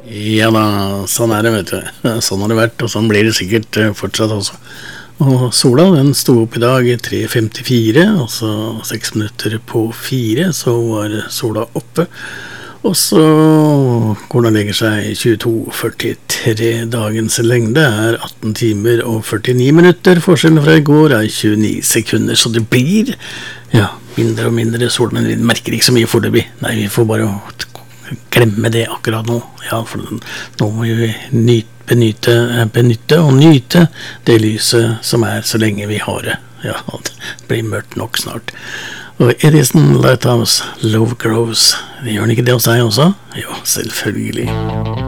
Ja da, sånn det, vet du. Sånn har det vært, og sånn blir det sikkert fortsatt også. Og sola, den sto opp i dag i 3:54, altså 6 minutter på 4, så var sola oppe. Og så går den og legger seg i 22:43. Dagens lengde 18 timer og 49 minutter. Forskjellen fra i går 29 sekunder, så det blir, ja, mindre og mindre sol, men vi merker ikke så mye foreløpig. Nei, vi får bare glemme det akkurat nå. Ja, for nå må vi benytte og nyte det lyset som så lenge vi har det. Ja, det blir mørkt nok snart. Og Edison Lighthouse, Love Grows. Gjør den ikke det hos deg også? Jo, selvfølgelig.